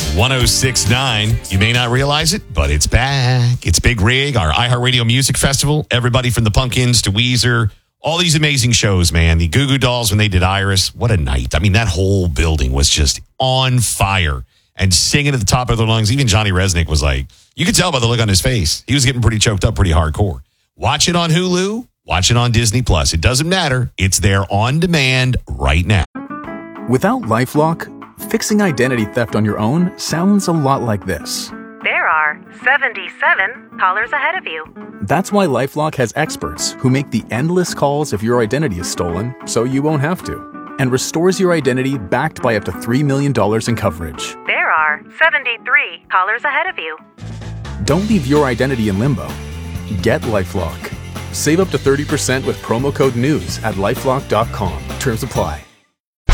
1069. You may not realize it, but it's back. It's Big Rig, our iHeartRadio Music Festival. Everybody from the Pumpkins to Weezer, all these amazing shows, man. The Goo Goo Dolls when they did Iris. What a night. I mean, that whole building was just on fire and singing at the top of their lungs. Even Johnny Resnick was like, you could tell by the look on his face. He was getting pretty choked up, pretty hardcore. Watch it on Hulu. Watch it on Disney Plus. It doesn't matter. It's there on demand right now. Without LifeLock, fixing identity theft on your own sounds a lot like this. There are 77 callers ahead of you. That's why LifeLock has experts who make the endless calls if your identity is stolen, so you won't have to, and restores your identity backed by up to $3 million in coverage. There are 73 callers ahead of you. Don't leave your identity in limbo. Get LifeLock. Save up to 30% with promo code NEWS at LifeLock.com. Terms apply.